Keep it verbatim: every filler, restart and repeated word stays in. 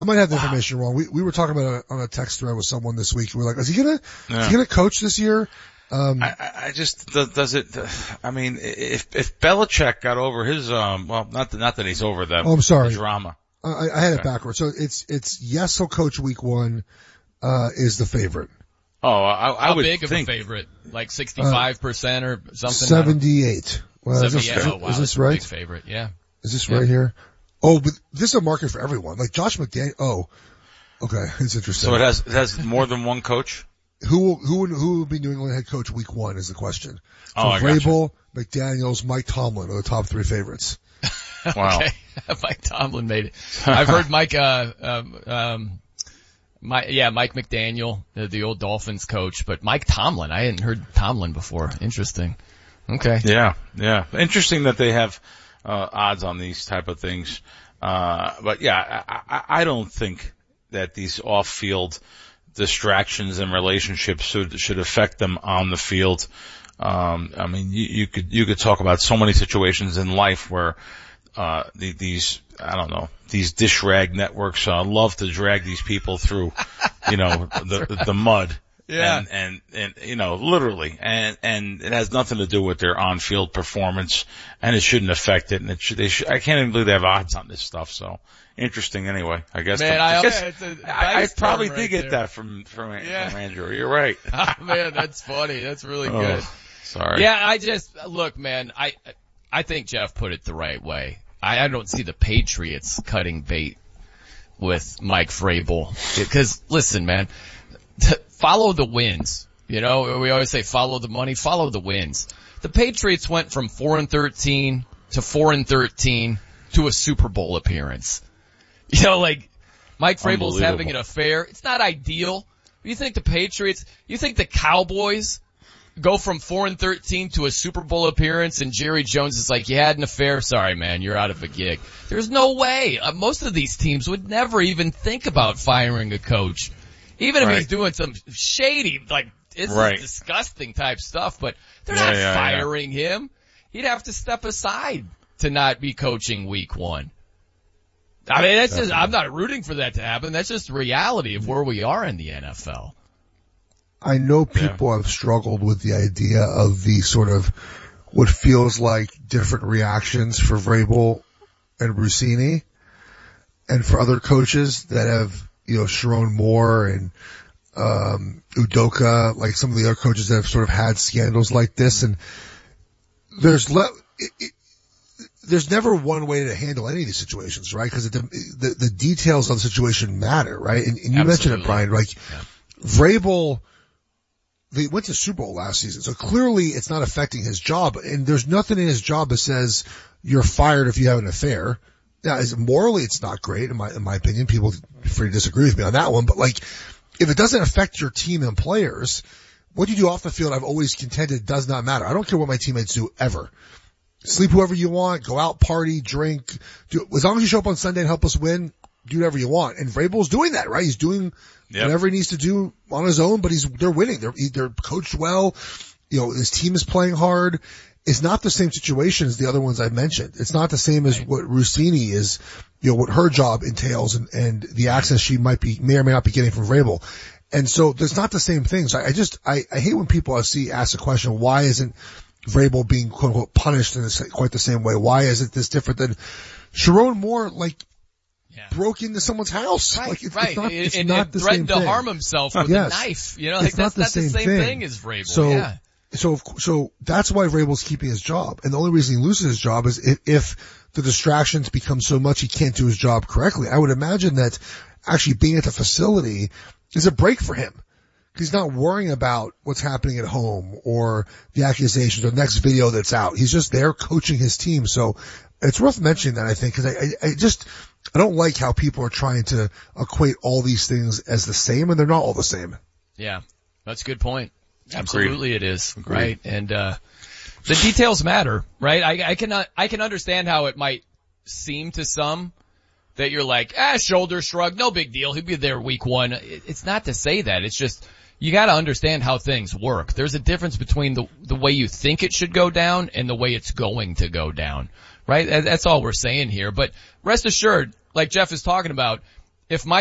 I might have the wow. information wrong. We we were talking about it on a text thread with someone this week. We were like, is he gonna Yeah. is he gonna coach this year? Um, I, I just does it. I mean, if if Belichick got over his um, well, not that, not that he's over the, oh, I'm sorry. the drama. I, I had okay. it backwards. So it's it's yes, he'll coach week one. Uh, is the favorite. Oh, I, I How would big think. of a favorite? Like sixty-five percent or something? seventy-eight. Well, is this, seventy-eight. Oh, wow. is this That's a right? big favorite. Yeah. Is this Yeah. right here? Oh, but this is a market for everyone. Like Josh McDaniel. Oh, okay. It's interesting. So it has it has more than one coach. Who will, who will, who will be New England head coach week one is the question. So Oh, I gotcha. Vrabel, McDaniels, Mike Tomlin are the top three favorites. Wow. Okay. Mike Tomlin made it. I've heard Mike, uh, um, um, my, yeah, Mike McDaniel, the, the old Dolphins coach, but Mike Tomlin, I hadn't heard Tomlin before. Interesting. Okay. Yeah, yeah. Interesting that they have uh odds on these type of things. Uh but yeah, I, I, I don't think that these off-field distractions and relationships should should affect them on the field. Um I mean, you, you could you could talk about so many situations in life where uh the, these I don't know these dish rag networks uh, love to drag these people through, you know, the right. the mud. Yeah. And, and, and, you know, literally, and, and it has nothing to do with their on-field performance, and it shouldn't affect it, and it should, they should, I can't even believe they have odds on this stuff, so, interesting anyway, I guess. Man, the, I, I, guess it's a I, I nice probably term did right get there. that from, from, Yeah. from Andrew, you're right. Oh, man, that's funny. That's really Oh, good. sorry. Yeah, I just, look, man, I, I think Jeff put it the right way. I, I don't see the Patriots cutting bait with Mike Vrabel. Because, listen, man, follow the wins. You know, we always say follow the money, follow the wins. The Patriots went from four and thirteen to four and thirteen to a Super Bowl appearance. You know, like, Mike Vrabel's having an affair. It's not ideal. You think the Patriots, you think the Cowboys go from four and thirteen to a Super Bowl appearance and Jerry Jones is like, you had an affair? Sorry, man, you're out of a gig. There's no way. Uh, most of these teams would never even think about firing a coach. Even if Right. he's doing some shady, like, this Right. is disgusting type stuff, but they're Yeah, not yeah, firing him. He'd have to step aside to not be coaching week one. I mean, that's just, I'm not rooting for that to happen. That's just the reality of where we are in the N F L. I know people have struggled with the idea of the sort of what feels like different reactions for Vrabel and Rossini, and for other coaches that have, you know, Sharon Moore and um Udoka, like some of the other coaches that have sort of had scandals like this. And there's le- it, it, there's never one way to handle any of these situations, right? Because the, the the details of the situation matter, right? And, and you Absolutely. mentioned it, Brian. Like Yeah. Vrabel, they went to Super Bowl last season, so clearly it's not affecting his job. And there's nothing in his job that says you're fired if you have an affair. Now, is morally, it's not great in my in my opinion. People are free to disagree with me on that one, but like, if it doesn't affect your team and players, what you do off the field, I've always contended, does not matter. I don't care what my teammates do ever. Sleep whoever you want, go out, party, drink. Do, as long as you show up on Sunday and help us win, do whatever you want. And Vrabel's doing that, right? He's doing Yep. whatever he needs to do on his own, but he's they're winning. They're they're coached well. You know, his team is playing hard. It's not the same situation as the other ones I mentioned. It's not the same as what Rossini is, you know, what her job entails and, and the access she might be, may or may not be getting from Vrabel. And so there's not the same things. I, I just, I, I hate when people I see ask the question, why isn't Vrabel being quote unquote punished in this, quite the same way? Why is it this different than Sharon Moore, like, Yeah. broke into someone's house? Right, like, it's, right. it's not, it's and, not and the same threatened to thing. harm himself with Yes. a knife. You know, like It's that's not the same same thing. thing as Vrabel. So, yeah. So, so that's why Vrabel's keeping his job. And the only reason he loses his job is if, if the distractions become so much he can't do his job correctly. I would imagine that actually being at the facility is a break for him. He's not worrying about what's happening at home or the accusations or the next video that's out. He's just there coaching his team. So it's worth mentioning that, I think, because I, I, I just, I don't like how people are trying to equate all these things as the same, and they're not all the same. Yeah, that's a good point. Absolutely it is, Agreed. right? And, uh, the details matter, right? I, I can, I can understand how it might seem to some that you're like, ah, shoulder shrug, no big deal. He'll be there week one. It, it's not to say that. It's just, you gotta understand how things work. There's a difference between the, the way you think it should go down and the way it's going to go down, right? That's all we're saying here. But rest assured, like Jeff is talking about, if Mike